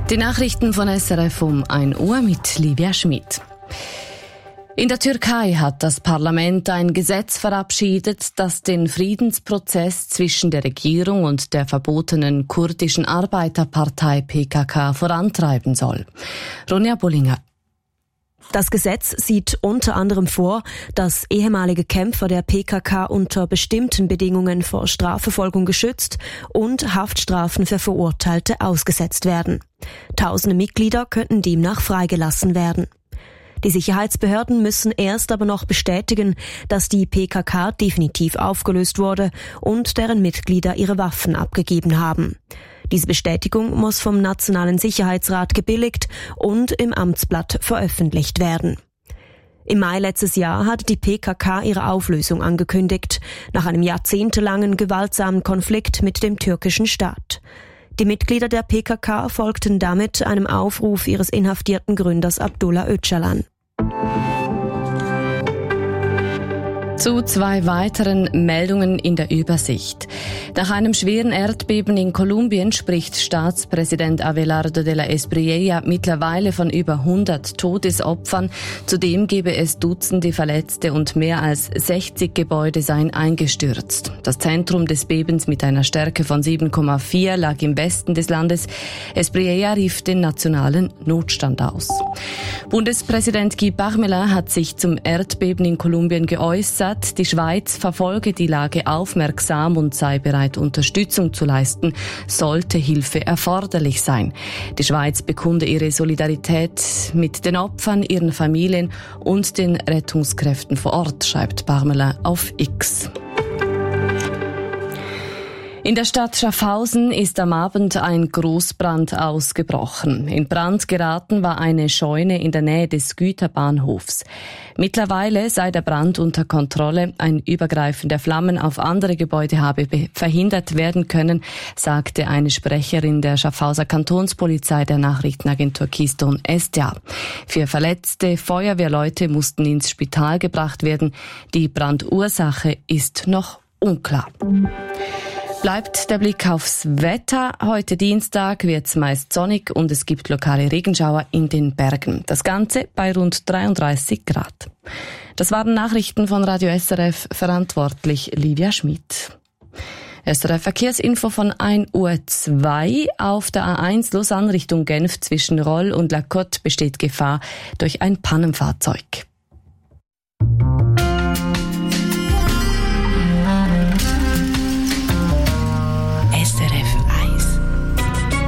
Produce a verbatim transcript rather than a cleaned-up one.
Die Nachrichten von S R F um ein Uhr mit Livia Schmid. In der Türkei hat das Parlament ein Gesetz verabschiedet, das den Friedensprozess zwischen der Regierung und der verbotenen kurdischen Arbeiterpartei P K K vorantreiben soll. Ronja Bullinger. Das Gesetz sieht unter anderem vor, dass ehemalige Kämpfer der P K K unter bestimmten Bedingungen vor Strafverfolgung geschützt und Haftstrafen für Verurteilte ausgesetzt werden. Tausende Mitglieder könnten demnach freigelassen werden. Die Sicherheitsbehörden müssen erst aber noch bestätigen, dass die P K K definitiv aufgelöst wurde und deren Mitglieder ihre Waffen abgegeben haben. Diese Bestätigung muss vom Nationalen Sicherheitsrat gebilligt und im Amtsblatt veröffentlicht werden. Im Mai letztes Jahr hat die P K K ihre Auflösung angekündigt, nach einem jahrzehntelangen gewaltsamen Konflikt mit dem türkischen Staat. Die Mitglieder der P K K folgten damit einem Aufruf ihres inhaftierten Gründers Abdullah Öcalan. Zu zwei weiteren Meldungen in der Übersicht. Nach einem schweren Erdbeben in Kolumbien spricht Staatspräsident Abelardo de la Espriella mittlerweile von über hundert Todesopfern. Zudem gebe es Dutzende Verletzte und mehr als sechzig Gebäude seien eingestürzt. Das Zentrum des Bebens mit einer Stärke von sieben Komma vier lag im Westen des Landes. Espriella rief den nationalen Notstand aus. Bundespräsident Guy Parmelin hat sich zum Erdbeben in Kolumbien geäußert. Die Schweiz verfolge die Lage aufmerksam und sei bereit, Unterstützung zu leisten, sollte Hilfe erforderlich sein. Die Schweiz bekunde ihre Solidarität mit den Opfern, ihren Familien und den Rettungskräften vor Ort, schreibt Parmelin auf X. In der Stadt Schaffhausen ist am Abend ein Großbrand ausgebrochen. In Brand geraten war eine Scheune in der Nähe des Güterbahnhofs. Mittlerweile sei der Brand unter Kontrolle. Ein Übergreifen der Flammen auf andere Gebäude habe verhindert werden können, sagte eine Sprecherin der Schaffhauser Kantonspolizei der Nachrichtenagentur Keystone S D A. Vier verletzte Feuerwehrleute mussten ins Spital gebracht werden. Die Brandursache ist noch unklar. Bleibt der Blick aufs Wetter. Heute Dienstag wird es meist sonnig und es gibt lokale Regenschauer in den Bergen. Das Ganze bei rund dreiunddreißig Grad. Das waren Nachrichten von Radio S R F, verantwortlich Livia Schmid. S R F Verkehrsinfo von ein Uhr zwei. Auf der A eins Lausanne Richtung Genf zwischen Roll und La Côte besteht Gefahr durch ein Pannenfahrzeug.